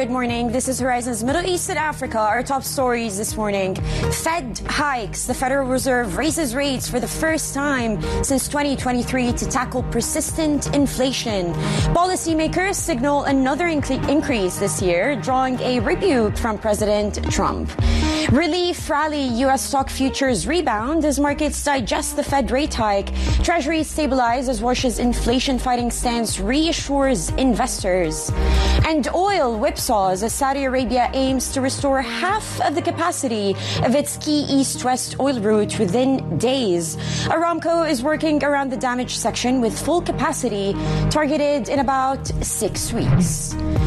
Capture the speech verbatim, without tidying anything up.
Good morning. This is Horizon's Middle East and Africa. Our top stories this morning. Fed hikes. The Federal Reserve raises rates for the first time since twenty twenty-three to tackle persistent inflation. Policymakers signal another inc- increase this year, drawing a rebuke from President Trump. Relief rally. U S stock futures rebound as markets digest the Fed rate hike. Treasuries stabilize as Russia's inflation-fighting stance reassures investors. And oil whipsaws as Saudi Arabia aims to restore half of the capacity of its key east-west oil route within days. Aramco is working around the damaged section with full capacity targeted in about six weeks.